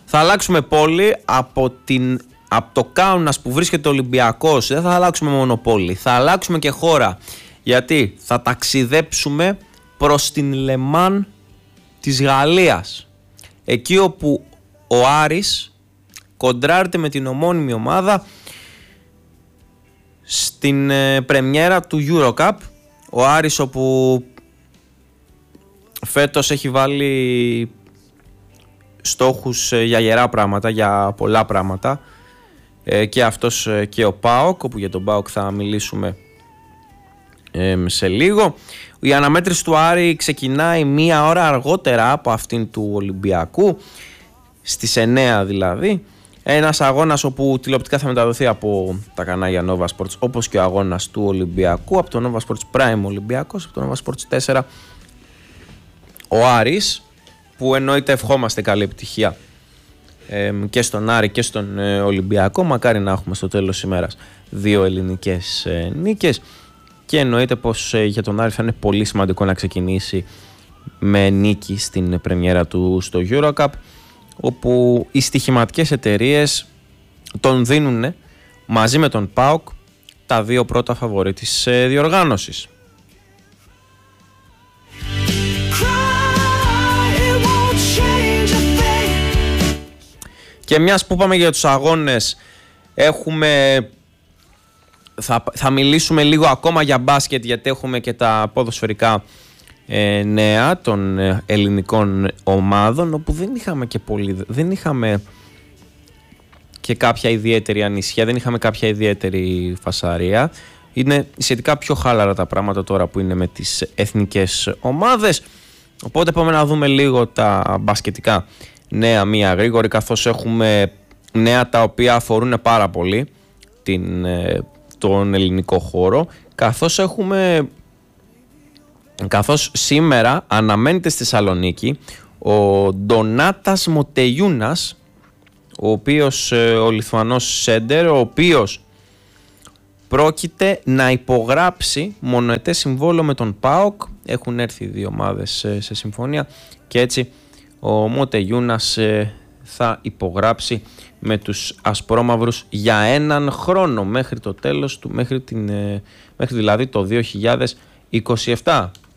Θα αλλάξουμε πόλη από το Κάουνας που βρίσκεται ο Ολυμπιακός. Δεν θα αλλάξουμε μόνο πόλη, θα αλλάξουμε και χώρα. Γιατί θα ταξιδέψουμε προς την Λεμάν της Γαλλίας. Εκεί όπου ο Άρης κοντράρεται με την ομώνυμη ομάδα στην πρεμιέρα του EuroCup. Ο Άρης όπου φέτος έχει βάλει στόχους για γερά πράγματα, για πολλά πράγματα, και αυτός και ο ΠΑΟΚ, όπου για τον ΠΑΟΚ θα μιλήσουμε σε λίγο. Η αναμέτρηση του Άρη ξεκινάει 1 ώρα αργότερα από αυτήν του Ολυμπιακού, στις 9 δηλαδή. Ένας αγώνας όπου τηλεοπτικά θα μεταδοθεί από τα κανάλια Nova Sports, όπως και ο αγώνας του Ολυμπιακού, από το Nova Sports Prime Ολυμπιακός, από το Nova Sports 4 ο Άρης, που εννοείται ευχόμαστε καλή επιτυχία και στον Άρη και στον Ολυμπιακό. Μακάρι να έχουμε στο τέλος της ημέρας 2 ελληνικές νίκες, και εννοείται πως για τον Άρη θα είναι πολύ σημαντικό να ξεκινήσει με νίκη στην πρεμιέρα του στο EuroCup, όπου οι στοιχηματικές εταιρείες τον δίνουν μαζί με τον ΠΑΟΚ τα 2 πρώτα φαβορί της διοργάνωσης. Και μιας που πάμε για τους αγώνες, θα μιλήσουμε λίγο ακόμα για μπάσκετ, γιατί έχουμε και τα ποδοσφαιρικά νέα των ελληνικών ομάδων, όπου δεν είχαμε και κάποια ιδιαίτερη ανησυχία, δεν είχαμε κάποια ιδιαίτερη φασαρία. Είναι σχετικά πιο χάλαρα τα πράγματα τώρα που είναι με τις εθνικές ομάδες, οπότε πάμε να δούμε λίγο τα μπασκετικά νέα μία γρήγορη, καθώς έχουμε νέα τα οποία αφορούν πάρα πολύ τον ελληνικό χώρο, καθώς σήμερα αναμένεται στη Θεσσαλονίκη ο Ντονάτας Μοτεγιούνας, ο Λιθουανός σέντερ, ο οποίος πρόκειται να υπογράψει μονοετές συμβόλαιο με τον ΠΑΟΚ. Έχουν έρθει οι 2 ομάδες σε συμφωνία, και έτσι ο Μοτεγιούνας θα υπογράψει με τους ασπρόμαυρους για 1 χρόνο μέχρι το τέλος του, μέχρι δηλαδή το 2027.